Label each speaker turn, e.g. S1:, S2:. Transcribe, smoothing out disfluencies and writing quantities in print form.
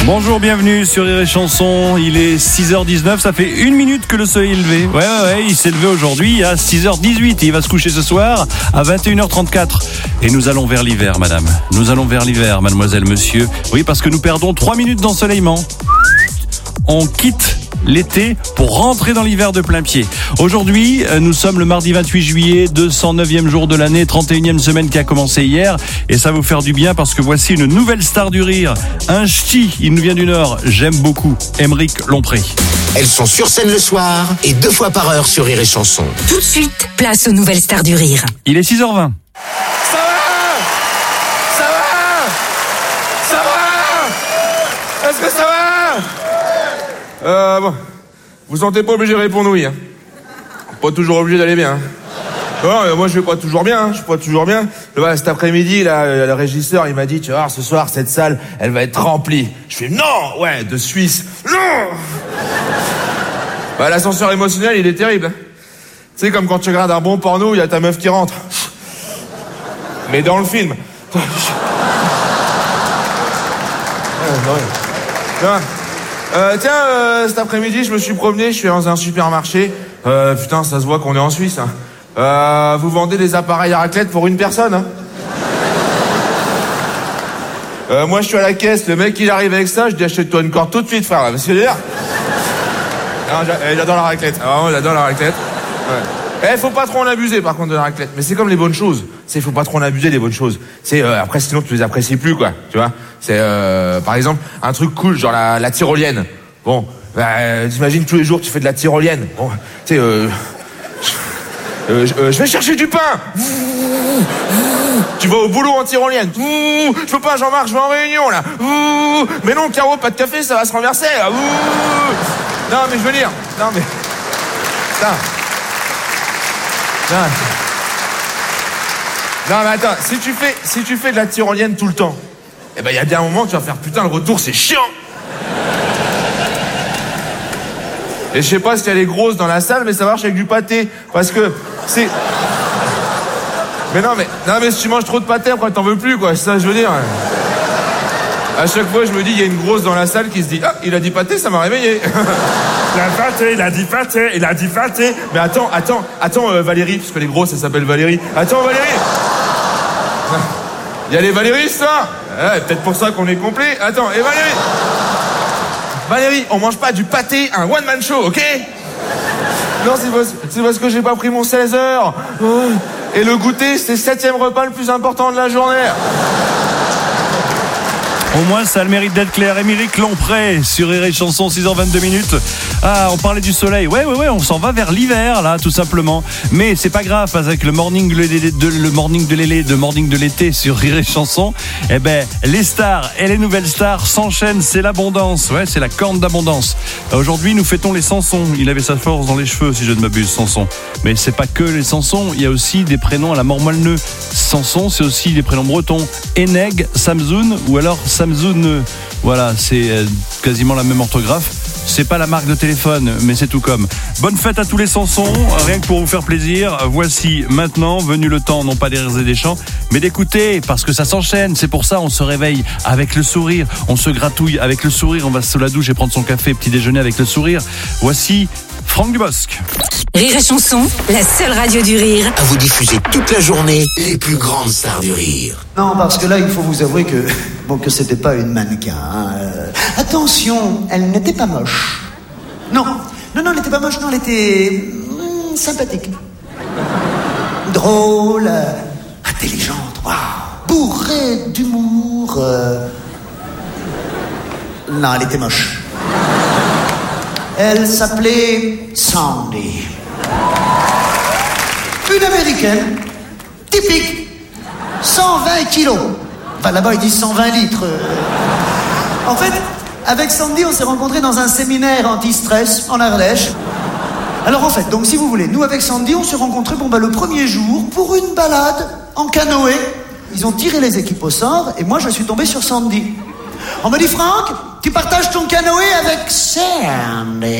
S1: Bonjour, bienvenue sur Rire et Chanson. Il est 6h19, ça fait 1 minute que le soleil est levé. Ouais, il s'est levé aujourd'hui à 6h18 et il va se coucher ce soir à 21h34. Et nous allons vers l'hiver, madame. Nous allons vers l'hiver, mademoiselle, monsieur. Oui, parce que nous perdons 3 minutes d'ensoleillement. On quitte l'été pour rentrer dans l'hiver de plein pied. Aujourd'hui, nous sommes le mardi 28 juillet, 209e jour de l'année, 31e semaine qui a commencé hier. Et ça va vous faire du bien parce que voici une nouvelle star du rire. Un ch'ti, il nous vient du Nord. J'aime beaucoup. Émeric Lompré.
S2: Elles sont sur scène le soir et 2 fois par heure sur Rire et Chanson.
S3: Tout de suite, place aux nouvelles stars du rire.
S1: Il est 6h20.
S4: Est-ce que ça va? Bon, vous sentez pas obligé de répondre oui, hein. Pas toujours obligé d'aller bien. Non, moi je vais pas toujours bien, je suis pas toujours bien. Voilà, cet après-midi, là, le régisseur, il m'a dit, tu vas voir, ce soir, cette salle, elle va être remplie. Je fais, non, ouais, de Suisse, non. Bah, l'ascenseur émotionnel, il est terrible. Tu sais, comme quand tu regardes un bon porno, il y a ta meuf qui rentre. Mais dans le film. Tiens, cet après-midi, je me suis promené, je suis dans un supermarché. Putain, ça se voit qu'on est en Suisse. Hein. Vous vendez des appareils à raclette pour une personne, hein. Moi, je suis à la caisse, le mec, il arrive avec ça, je dis achète-toi une corde tout de suite, frère. Parce que d'ailleurs... J'adore la raclette. Ah, vraiment, j'adore la raclette. Ouais. Faut pas trop en abuser, par contre, de la raclette. Mais c'est comme les bonnes choses. Faut pas trop en abuser des bonnes choses. Après, sinon, tu les apprécies plus, quoi. Tu vois? Par exemple, un truc cool, genre la tyrolienne. Bon, t'imagines tous les jours, tu fais de la tyrolienne. Bon, tu sais, je vais chercher du pain. Tu vas au boulot en tyrolienne. Je peux pas, Jean-Marc, je vais en réunion, là. Mais non, Caro, pas de café, ça va se renverser, là. Non, mais je veux dire, non, mais... Putain. Non, mais attends, si tu fais de la tyrolienne tout le temps, eh ben, il y a bien un moment où tu vas faire, putain, le retour, c'est chiant. Et je sais pas si elle est grosse dans la salle, mais ça marche avec du pâté. Parce que c'est... Non, mais si tu manges trop de pâté, après, t'en veux plus, quoi. C'est ça que je veux dire. À chaque fois, je me dis, il y a une grosse dans la salle qui se dit, ah, il a dit pâté, ça m'a réveillé. Il a dit pâté. Mais attends, Valérie, parce que les grosses, elles s'appellent Valérie. Attends, Valérie. Il y a les Valérie, ça. Peut-être pour ça qu'on est complet. Attends, et Valérie, on mange pas du pâté, un one-man show, ok? Non, c'est parce que j'ai pas pris mon 16 heures. Et le goûter, c'est le 7e repas le plus important de la journée.
S1: Au moins, ça a le mérite d'être clair. Émeric Lompré sur Rire et Chanson, 6h22 minutes. Ah, on parlait du soleil. Ouais, on s'en va vers l'hiver, là, tout simplement. Mais c'est pas grave, parce que le morning de l'été sur Rire et Chanson, eh ben, les stars et les nouvelles stars s'enchaînent. C'est l'abondance. Ouais, c'est la corne d'abondance. Aujourd'hui, nous fêtons les Sansons. Il avait sa force dans les cheveux, si je ne m'abuse, Sanson. Mais c'est pas que les Sansons. Il y a aussi des prénoms à la mort moelle-neu. Sanson, c'est aussi des prénoms bretons. Eneg, Samzoun, ou alors Samzoun. Voilà, c'est quasiment la même orthographe. C'est pas la marque de téléphone, mais c'est tout comme. Bonne fête à tous les Sansons, rien que pour vous faire plaisir. Voici maintenant, venu le temps, non pas des rires et des chants, mais d'écouter, parce que ça s'enchaîne. C'est pour ça, on se réveille avec le sourire, on se gratouille avec le sourire, on va sous la douche et prendre son café, petit déjeuner avec le sourire. Voici Franck Dubosc.
S3: Rire et Chanson, la seule radio du rire.
S2: À vous diffuser toute la journée les plus grandes stars du rire.
S5: Non, parce que là, il faut vous avouer que c'était pas une mannequin. Hein. Attention, elle n'était pas moche. Non, elle n'était pas moche, non, elle était sympathique. Drôle, intelligente, waouh, bourrée d'humour. Non, elle était moche. Elle s'appelait Sandy. Une américaine, typique, 120 kilos. Enfin, là-bas, ils disent 120 litres. En fait, avec Sandy, on s'est rencontrés dans un séminaire anti-stress en Ardèche. Alors, en fait, donc, si vous voulez, nous, avec Sandy, on s'est rencontrés, le premier jour, pour une balade en canoë. Ils ont tiré les équipes au sort, et moi, je suis tombé sur Sandy. On me dit, Franck, tu partages ton canoë avec Sandy.